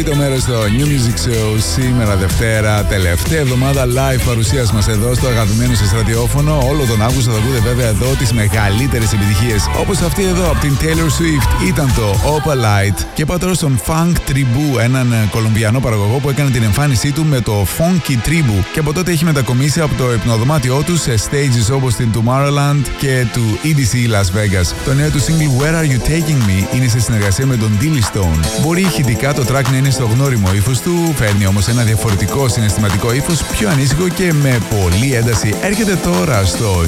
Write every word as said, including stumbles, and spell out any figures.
Τρίτο μέρος στο New Music Show σήμερα Δευτέρα, τελευταία εβδομάδα live παρουσίας μας εδώ στο αγαπημένο σας ραδιόφωνο. Όλο τον Αύγουστο θα ακούτε βέβαια εδώ τις μεγαλύτερες επιτυχίες. Όπως αυτή εδώ από την Taylor Swift ήταν το Opalite. Και πάω τώρα στον Funk Tribu, έναν Κολομβιανό παραγωγό που έκανε την εμφάνισή του με το Funky Tribu. Και από τότε έχει μετακομίσει από το υπνοδωμάτιό του σε stages όπως την Tomorrowland και του E D C Las Vegas. Το νέο του single Where Are You Taking Me είναι σε συνεργασία με τον Dilly Stone. Μπορεί ηχητικά το track να είναι στο γνώριμο ύφος του, φέρνει όμως ένα διαφορετικό συναισθηματικό ύφος, πιο ανήσυχο και με πολλή ένταση. Έρχεται τώρα στο